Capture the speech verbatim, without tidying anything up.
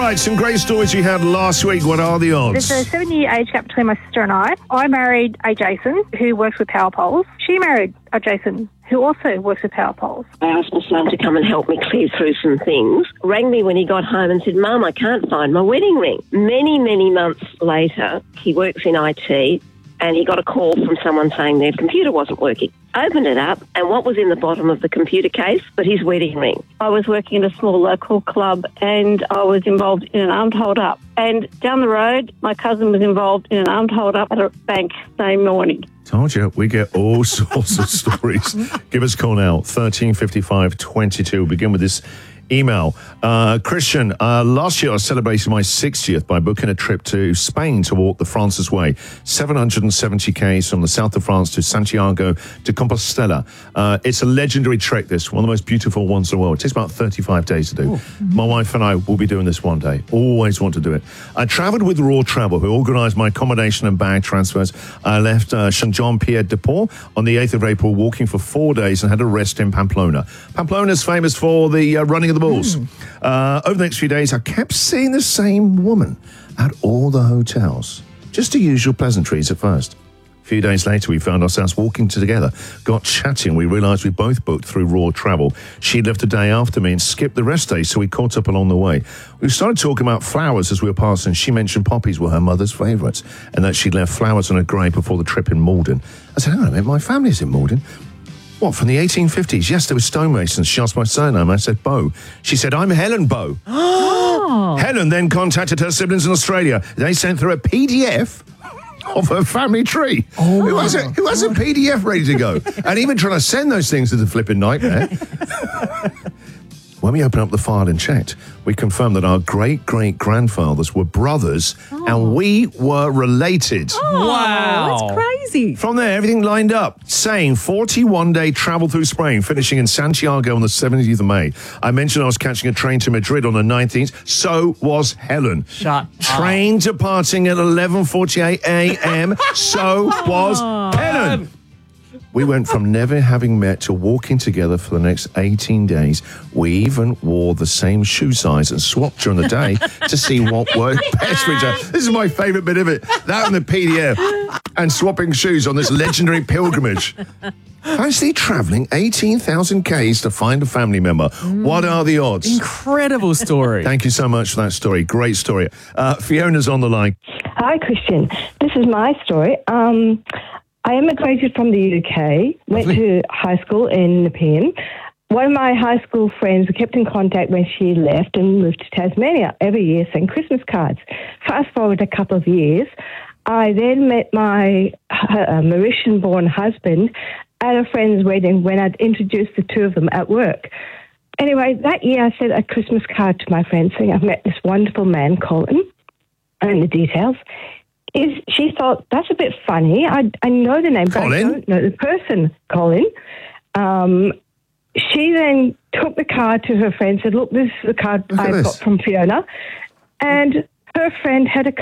right, some great stories you had last week. What are the odds? There's a seven-year age gap between my sister and I. I married a Jason who works with power poles. She married a Jason who also works with power poles. I asked my son to come and help me clear through some things. Rang me when he got home and said, Mum, I can't find my wedding ring. Many, many months later, he works in I T and he got a call from someone saying their computer wasn't working. Opened it up, and what was in the bottom of the computer case but his wedding ring. I was working at a small local club and I was involved in an armed hold-up. And down the road, my cousin was involved in an armed hold-up at a bank same morning. Told you, we get all sorts of stories. Give us a call now, thirteen fifty-five twenty-two. We'll begin with this email. Uh, Christian, uh, last year I celebrated my sixtieth by booking a trip to Spain to walk the Francis Way. seven hundred seventy kays from the south of France to Santiago de Compostela. Uh, it's a legendary trek, this, one of the most beautiful ones in the world. It takes about thirty-five days to do. Ooh. My wife and I will be doing this one day. Always want to do it. I travelled with Raw Travel, who organised my accommodation and bag transfers. I left uh, Saint Jean-Pied-de-Port on the eighth of April, walking for four days and had a rest in Pamplona. Pamplona is famous for the uh, running of the bulls. Mm. Uh, over the next few days, I kept seeing the same woman at all the hotels. Just the usual pleasantries at first. A few days later, we found ourselves walking together, got chatting. We realised we both booked through Raw Travel. She left a day after me and skipped the rest day, so we caught up along the way. We started talking about flowers as we were passing. She mentioned poppies were her mother's favourites and that she'd left flowers on her grave before the trip in Malden. I said, hang on a minute, my family's in Malden. What, from the eighteen fifties? Yes, there were stonemasons. She asked my surname. I said, Bow. She said, I'm Helen Bow. Oh. Helen then contacted her siblings in Australia. They sent through a P D F of her family tree. Oh, who has, a, who has a P D F ready to go? And even trying to send those things is a flipping nightmare. When we opened up the file and checked, we confirmed that our great-great-grandfathers were brothers oh. and we were related. Oh, wow. That's crazy. From there, everything lined up, saying forty-one day travel through Spain, finishing in Santiago on the seventeenth of May. I mentioned I was catching a train to Madrid on the nineteenth. So was Helen. Shut Train up. departing at eleven forty-eight a.m. So was Helen. We went from never having met to walking together for the next eighteen days. We even wore the same shoe size and swapped during the day to see what worked best for each other. This is my favourite bit of it. That and the P D F and swapping shoes on this legendary pilgrimage. Fancy travelling eighteen thousand kays to find a family member. Mm. What are the odds? Incredible story. Thank you so much for that story. Great story. Uh, Fiona's on the line. Hi, Christian. This is my story. Um... I immigrated from the U K, went Lovely. to high school in Nepean. One of my high school friends, we kept in contact when she left and moved to Tasmania. Every year sent Christmas cards. Fast forward a couple of years, I then met my uh, Mauritian-born husband at a friend's wedding when I'd introduced the two of them at work. Anyway, that year I sent a Christmas card to my friend saying I've met this wonderful man, Colin, and the details. Is she thought, that's a bit funny. I, I know the name, Colin? but I don't know the person, Colin. Um, she then took the card to her friend and said, look, this is the card Look I've got from Fiona. And her friend had a